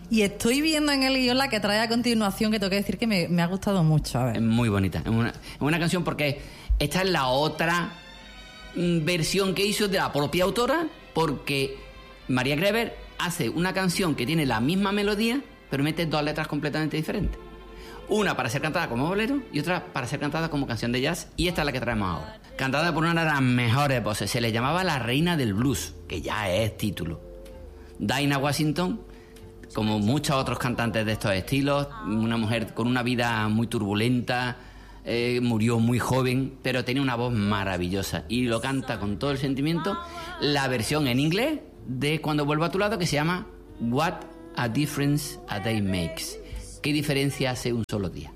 Y estoy viendo en el guión la que trae a continuación, que tengo que decir que me ha gustado mucho. A ver. Es muy bonita. Es una canción porque esta es la otra versión que hizo de la propia autora, porque María Greber hace una canción que tiene la misma melodía, pero mete dos letras completamente diferentes. Una para ser cantada como bolero y otra para ser cantada como canción de jazz, y esta es la que traemos ahora. Cantada por una de las mejores voces, se le llamaba la reina del blues, que ya es título. Dinah Washington, como muchos otros cantantes de estos estilos, una mujer con una vida muy turbulenta, murió muy joven, pero tenía una voz maravillosa y lo canta con todo el sentimiento. La versión en inglés de Cuando vuelvo a tu lado, que se llama What a Difference a Day Makes. ¿Qué diferencia hace un solo día?